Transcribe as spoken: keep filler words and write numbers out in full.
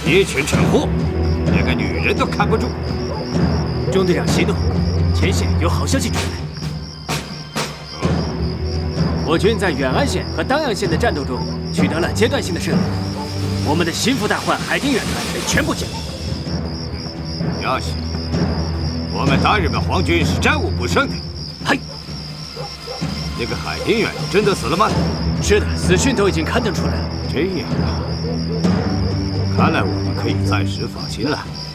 一群蠢货，连个女人都看不住。 中队长息怒，前线有好消息传来。我军在远安县和当阳县的战斗中取得了阶段性的胜利，我们的心腹大患海丁远团被全部歼灭。 要是我们大日本皇军是战无不胜的。 嘿， 那个海丁远真的死了吗？ 是的，死讯都已经刊登出来了。 这样啊，看来我们可以暂时放心了。